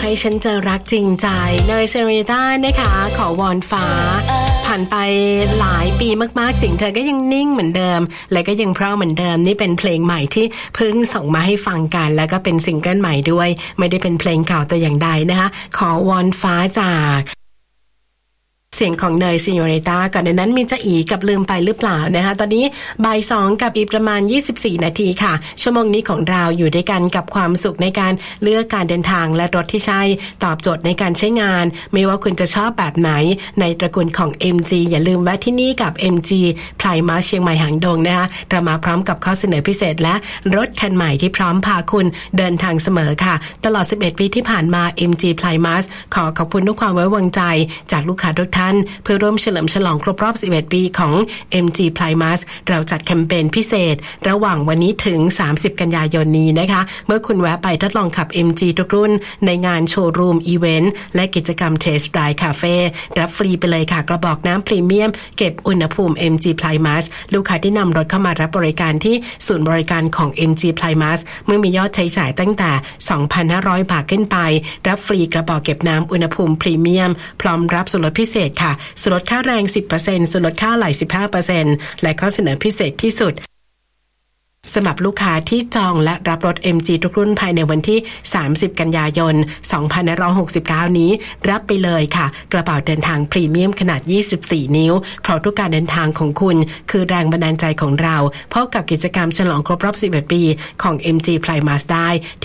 ให้ฉันเจอรักจริงใจเนยเซเรต้านะคะขอวอนฟ้าผ่านไปหลายปีมากๆเสียงเธอก็ยังนิ่งเหมือนเดิมและก็ยังเพราะเหมือนเดิมนี่เป็นเพลงใหม่ที่เพิ่งส่งมาให้ฟังกันแล้วก็เป็นซิงเกิลใหม่ด้วยไม่ได้เป็นเพลงเก่าแต่อย่างใดนะคะขอวอนฟ้าจากเสียงของเนยซิโยเรต้าก่อนในนั้นมีจะอีกับลืมไปหรือเปล่านะคะตอนนี้บ่าย2กับอีกประมาณ24นาทีค่ะชั่วโมงนี้ของเราอยู่ด้วยกันกับความสุขในการเลือกการเดินทางและรถที่ใช่ตอบโจทย์ในการใช้งานไม่ว่าคุณจะชอบแบบไหนในตระกูลของ MG อย่าลืมแวะที่นี่กับ MG Primus เชียงใหม่หางดงนะคะเรามาพร้อมกับข้อเสนอพิเศษและรถคันใหม่ที่พร้อมพาคุณเดินทางเสมอค่ะตลอด11ปีที่ผ่านมา MG Primus ขอขอบคุณทุกความไว้วางใจจากลูกค้าทุกท่านเพื่อร่วมเฉลิมฉลองครบรอบ11ปีของ MG Primus เราจัดแคมเปญพิเศษระหว่างวันนี้ถึง30กันยายนนี้นะคะเมื่อคุณแวะไปทดลองขับ MG ทุกรุ่นในงานโชว์รูมอีเวนต์และกิจกรรม Test Drive Cafe รับฟรีไปเลยค่ะกระบอกน้ำพรีเมียมเก็บอุณหภูมิ MG Primus ลูกค้าที่นำรถเข้ามารับบริการที่ศูนย์บริการของ MG Primus เมื่อมียอดใช้จ่ายตั้งแต่ 2,500 บาทขึ้นไปรับฟรีกระบอกเก็บน้ำอุณหภูมิพรีเมียมพร้อมรับส่วนลดพิเศษค่ะส่วนลดค่าแรง 10% ส่วนลดค่าอะไหล่ 15% และข้อเสนอพิเศษที่สุดสำหรับลูกค้าที่จองและรับรถ MG ทุกรุ่นภายในวันที่30กันยายน2569นี้รับไปเลยค่ะกระเป๋าเดินทางพรีเมียมขนาด24นิ้วเพราะทุกการเดินทางของคุณคือแรงบันดาลใจของเราพบกับกิจกรรมฉลองครบรอบ11ปีของ MG Primus ได้